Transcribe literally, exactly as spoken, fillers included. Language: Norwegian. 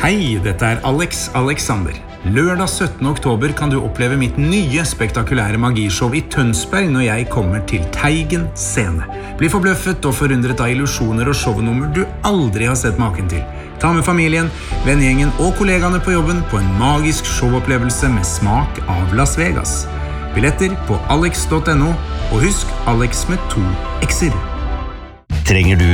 Hei, dette er Alex Alexander. Lørdag syttende oktober kan du oppleve mitt nye spektakulære magishow i Tønsberg når jeg kommer til Teigen scene. Bli forbløffet og forundret av illusjoner og shownummer du aldri har sett maken til. Ta med familien, vennegjengen og kollegaene på jobben på en magisk showopplevelse med smak av Las Vegas. Billetter på alex punktum no, og husk Alex med to X'er. Trenger du